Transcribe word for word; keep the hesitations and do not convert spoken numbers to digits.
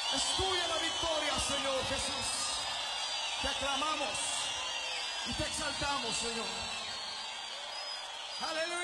Es tuya la victoria, Señor Jesús. Te aclamamos y te exaltamos, Señor. Aleluya.